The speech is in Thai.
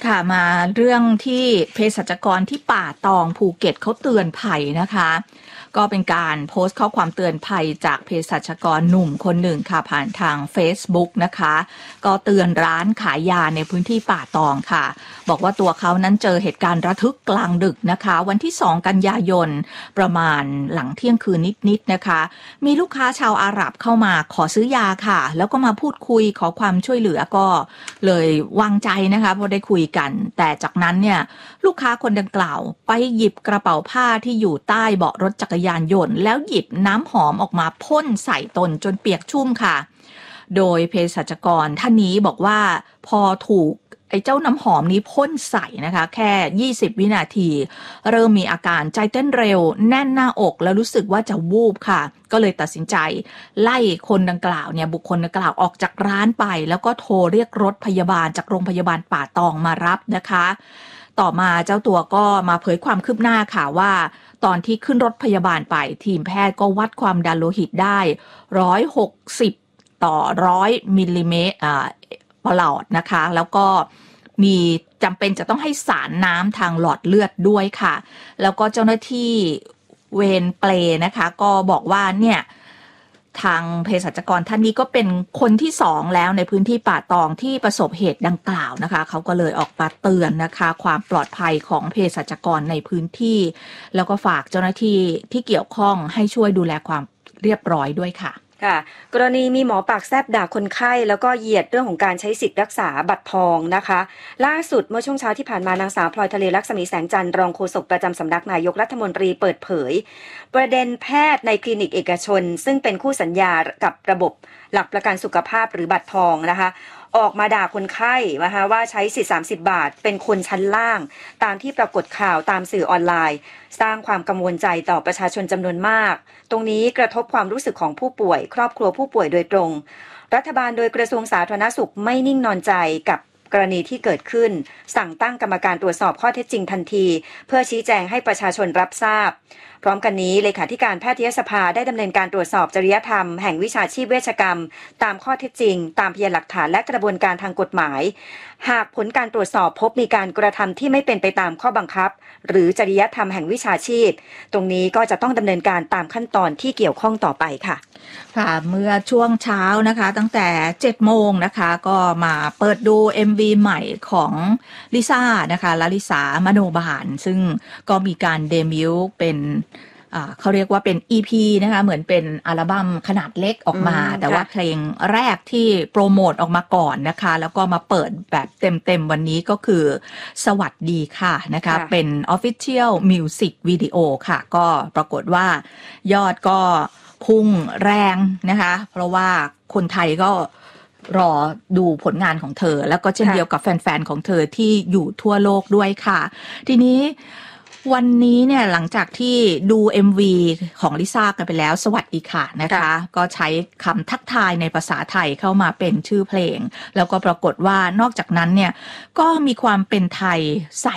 ค่ะมาเรื่องที่เภสัชกรที่ป่าตองภูเก็ตเขาเตือนภัยนะคะก็เป็นการโพสต์ข้อความเตือนภัยจากเภสัชกรหนุ่มคนหนึ่งค่ะผ่านทาง Facebook นะคะก็เตือนร้านขายยาในพื้นที่ป่าตองค่ะบอกว่าตัวเขานั้นเจอเหตุการณ์ระทึกกลางดึกนะคะวันที่2กันยายนประมาณหลังเที่ยงคืนนิดๆนะคะมีลูกค้าชาวอาหรับเข้ามาขอซื้อยาค่ะแล้วก็มาพูดคุยขอความช่วยเหลือก็เลยวางใจนะคะพอได้คุยกันแต่จากนั้นเนี่ยลูกค้าคนดังกล่าวไปหยิบกระเป๋าผ้าที่อยู่ใต้เบาะรถจักรยานยนต์แล้วหยิบน้ำหอมออกมาพ่นใส่ตนจนเปียกชุ่มค่ะโดยเภสัชกรท่านนี้บอกว่าพอถูกไอ้เจ้าน้ำหอมนี้พ่นใส่นะคะแค่20วินาทีเริ่มมีอาการใจเต้นเร็วแน่นหน้าอกแล้วรู้สึกว่าจะวูบค่ะก็เลยตัดสินใจไล่คนดังกล่าวเนี่ยบุคคลดังกล่าวออกจากร้านไปแล้วก็โทรเรียกรถพยาบาลจากโรงพยาบาลป่าตองมารับนะคะต่อมาเจ้าตัวก็มาเผยความคืบหน้าค่ะว่าตอนที่ขึ้นรถพยาบาลไปทีมแพทย์ก็วัดความดันโลหิตได้160ต่อ100มิลลิเมตรปลอดนะคะแล้วก็มีจำเป็นจะต้องให้สารน้ำทางหลอดเลือดด้วยค่ะแล้วก็เจ้าหน้าที่เวรเปรนะคะก็บอกว่าเนี่ยทางเภสัชกรท่านนี้ก็เป็นคนที่2แล้วในพื้นที่ป่าตองที่ประสบเหตุดังกล่าวนะคะเขาก็เลยออกมาเตือนนะคะความปลอดภัยของเภสัชกรในพื้นที่แล้วก็ฝากเจ้าหน้าที่ที่เกี่ยวข้องให้ช่วยดูแลความเรียบร้อยด้วยค่ะกรณีมีหมอปากแซบด่าคนไข้แล้วก็เหยียดเรื่องของการใช้สิทธิ์รักษาบัตรทองนะคะล่าสุดเมื่อช่วงเช้าที่ผ่านมานางสาวพลอยทะเลลักษมีแสงจันทร์รองโฆษกประจำสำนักนายกรัฐมนตรีเปิดเผยประเด็นแพทย์ในคลินิกเอกชนซึ่งเป็นคู่สัญญากับระบบหลักประกันสุขภาพหรือบัตรทองนะคะออกมาด่าคนไข้นะคะว่าใช้สิทธิ์30 บาทเป็นคนชั้นล่างตามที่ปรากฏข่าวตามสื่อออนไลน์สร้างความกังวลใจต่อประชาชนจำนวนมากตรงนี้กระทบความรู้สึกของผู้ป่วยครอบครัวผู้ป่วยโดยตรงรัฐบาลโดยกระทรวงสาธารณสุขไม่นิ่งนอนใจกับกรณีที่เกิดขึ้นสั่งตั้งกรรมการตรวจสอบข้อเท็จจริงทันทีเพื่อชี้แจงให้ประชาชนรับทราบพร้อมกันนี้เลขาธิการแพทยสภาได้ดำเนินการตรวจสอบจริยธรรมแห่งวิชาชีพเวชกรรมตามข้อเท็จจริงตามพยานหลักฐานและกระบวนการทางกฎหมายหากผลการตรวจสอบพบมีการกระทำที่ไม่เป็นไปตามข้อบังคับหรือจริยธรรมแห่งวิชาชีพตรงนี้ก็จะต้องดำเนินการตามขั้นตอนที่เกี่ยวข้องต่อไปค่ะเมื่อช่วงเช้านะคะตั้งแต่7 โมงนะคะก็มาเปิดดู MV ใหม่ของลิซ่านะคะลลิสามโนบาลซึ่งก็มีการเดบิวต์เป็นเขาเรียกว่าเป็น EP นะคะเหมือนเป็นอัลบั้มขนาดเล็กออกมาแต่ว่าเพลงแรกที่โปรโมทออกมาก่อนนะคะแล้วก็มาเปิดแบบเต็มวันนี้ก็คือสวัสดีค่ะนะคะเป็น Official Music Video ค่ะก็ปรากฏว่ายอดก็พุ่งแรงนะคะเพราะว่าคนไทยก็รอดูผลงานของเธอแล้วก็เช่นเดียวกับแฟนๆของเธอที่อยู่ทั่วโลกด้วยค่ะทีนี้วันนี้เนี่ยหลังจากที่ดู MV ของลิซ่ากันไปแล้วสวัสดีค่ะนะคะก็ใช้คำทักทายในภาษาไทยเข้ามาเป็นชื่อเพลงแล้วก็ปรากฏว่านอกจากนั้นเนี่ยก็มีความเป็นไทยใส่